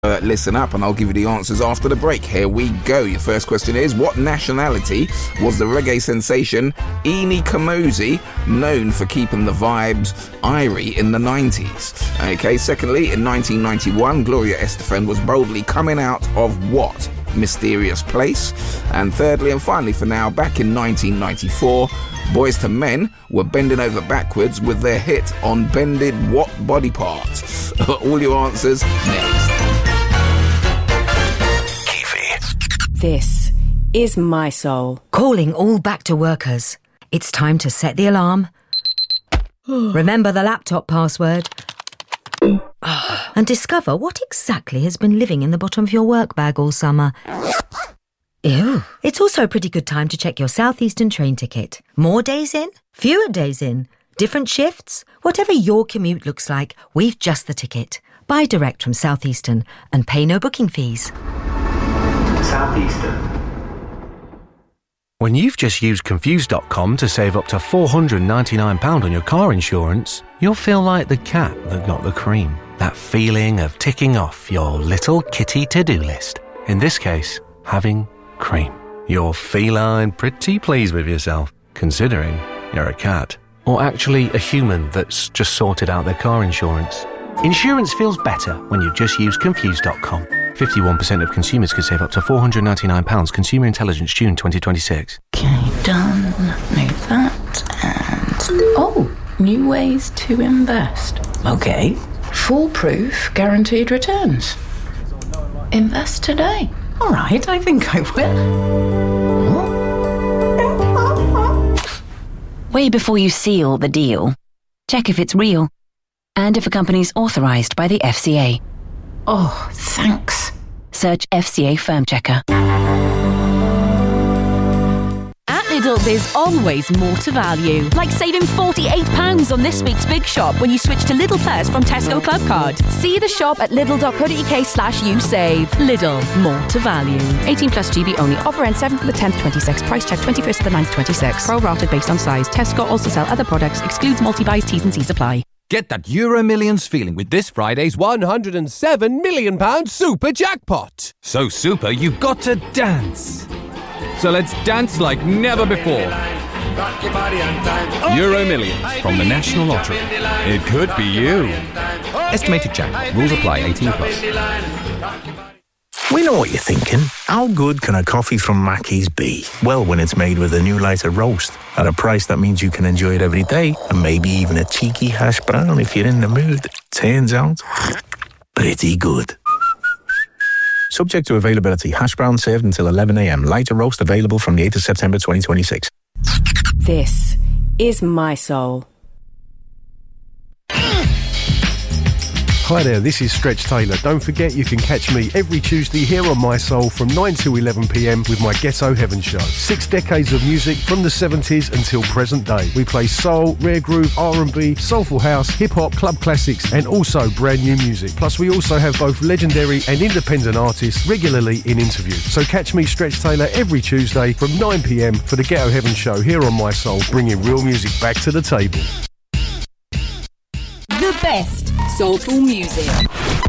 Listen up and I'll give you the answers after the break. Here we go. Your first question is, what nationality was the reggae sensation Eni Kamoze known for keeping the vibes irie in the 90s? Okay, secondly, in 1991, Gloria Estefan was boldly coming out of what mysterious place? And thirdly and finally for now, back in 1994, Boys to Men were bending over backwards with their hit on Bended What Body Part? All your answers next. This is My Soul. Calling all back to workers. It's time to set the alarm. Remember the laptop password. And discover what exactly has been living in the bottom of your work bag all summer. Ew. It's also a pretty good time to check your Southeastern train ticket. More days in? Fewer days in? Different shifts? Whatever your commute looks like, we've just the ticket. Buy direct from Southeastern and pay no booking fees. Southeastern. When you've just used Confused.com to save up to £499 on your car insurance, you'll feel like the cat that got the cream. That feeling of ticking off your little kitty to-do list. In this case, having cream. You're feline pretty pleased with yourself, considering you're a cat. Or actually a human that's just sorted out their car insurance. Insurance feels better when you just use Confused.com. 51% of consumers could save up to £499. Consumer Intelligence, June 2026. Okay, done. Move that. And... oh, new ways to invest. Okay. Foolproof guaranteed returns. Invest today. All right, I think I will. Way before you seal the deal, check if it's real and if a company's authorised by the FCA. Oh, thanks. Search FCA Firm Checker. At Lidl, there's always more to value. Like saving £48 on this week's Big Shop when you switch to Lidl Plus from Tesco Club Card. See the shop at lidl.co.uk/usave. Lidl, more to value. 18 plus GB only. Offer ends 7th to the 10th, 26. Price check 21st to the 9th, 26. Pro-rated based on size. Tesco also sell other products. Excludes multi-buys, T's and C's apply. Get that Euro Millions feeling with this Friday's £107 million super jackpot. So super, you've got to dance. So let's dance like never before. Euro Millions from the National Lottery. It could be you. Estimated jackpot. Rules apply. 18 plus. We know what you're thinking. How good can a coffee from Mackey's be? Well, when it's made with a new lighter roast at a price that means you can enjoy it every day, and maybe even a cheeky hash brown if you're in the mood. Turns out, pretty good. Subject to availability. Hash brown served until 11 a.m. Lighter roast available from the 8th of September 2026. This is My Soul. Hi there, this is Stretch Taylor. Don't forget you can catch me every Tuesday here on My Soul from 9 to 11pm with my Ghetto Heaven show. 6 decades of music from the 70s until present day. We play soul, rare groove, R&B, soulful house, hip-hop, club classics and also brand new music. Plus we also have both legendary and independent artists regularly in interview. So catch me, Stretch Taylor, every Tuesday from 9pm for the Ghetto Heaven show here on My Soul, bringing real music back to the table. The best soulful music.